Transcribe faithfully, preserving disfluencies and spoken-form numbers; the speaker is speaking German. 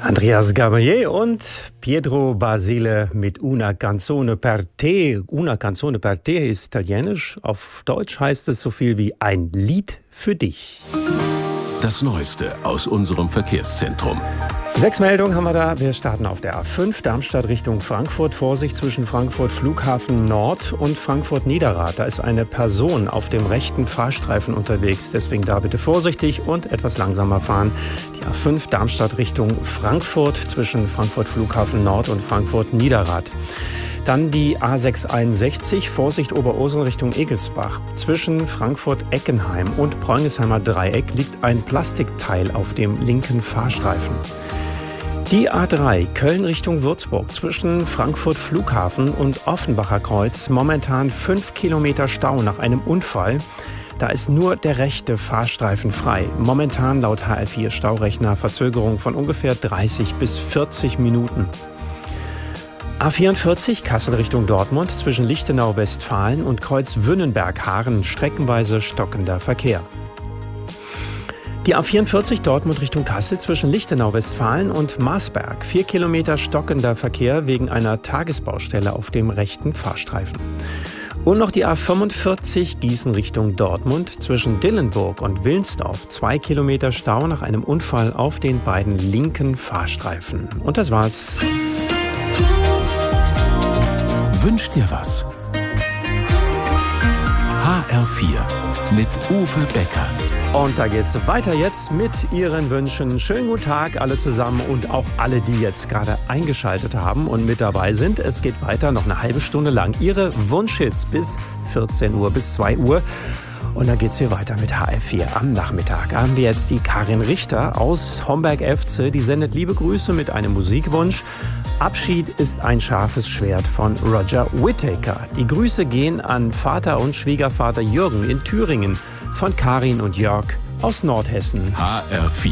Andreas Gabalier und Pietro Basile mit Una canzone per te. Una canzone per te ist italienisch. Auf Deutsch heißt es so viel wie ein Lied für dich. Das Neueste aus unserem Verkehrszentrum. Sechs Meldungen haben wir da. Wir starten auf der A fünf, Darmstadt Richtung Frankfurt. Vorsicht zwischen Frankfurt Flughafen Nord und Frankfurt Niederrad. Da ist eine Person auf dem rechten Fahrstreifen unterwegs. Deswegen da bitte vorsichtig und etwas langsamer fahren. Die A fünf, Darmstadt Richtung Frankfurt zwischen Frankfurt Flughafen Nord und Frankfurt Niederrad. Dann die A sechshunderteinundsechzig, Vorsicht Oberursel Richtung Egelsbach. Zwischen Frankfurt-Eckenheim und Preungesheimer Dreieck liegt ein Plastikteil auf dem linken Fahrstreifen. Die A drei, Köln Richtung Würzburg, zwischen Frankfurt Flughafen und Offenbacher Kreuz. Momentan fünf Kilometer Stau nach einem Unfall. Da ist nur der rechte Fahrstreifen frei. Momentan laut H R vier Staurechner Verzögerung von ungefähr dreißig bis vierzig Minuten. A vierundvierzig, Kassel Richtung Dortmund, zwischen Lichtenau-Westfalen und Kreuz Wünnenberg-Haaren streckenweise stockender Verkehr. Die A vierundvierzig Dortmund Richtung Kassel zwischen Lichtenau-Westfalen und Marsberg. Vier Kilometer stockender Verkehr wegen einer Tagesbaustelle auf dem rechten Fahrstreifen. Und noch die A fünfundvierzig Gießen Richtung Dortmund zwischen Dillenburg und Wilnsdorf. Zwei Kilometer Stau nach einem Unfall auf den beiden linken Fahrstreifen. Und das war's. Wünsch dir was? H R vier mit Uwe Becker. Und da geht's weiter jetzt mit Ihren Wünschen. Schönen guten Tag alle zusammen und auch alle, die jetzt gerade eingeschaltet haben und mit dabei sind. Es geht weiter noch eine halbe Stunde lang. Ihre Wunschhits bis vierzehn Uhr, bis zwei Uhr. Und dann geht's hier weiter mit H R vier. Am Nachmittag haben wir jetzt die Karin Richter aus Homberg-Efze. Die sendet liebe Grüße mit einem Musikwunsch. Abschied ist ein scharfes Schwert von Roger Whittaker. Die Grüße gehen an Vater und Schwiegervater Jürgen in Thüringen, von Karin und Jörg aus Nordhessen. H R vier.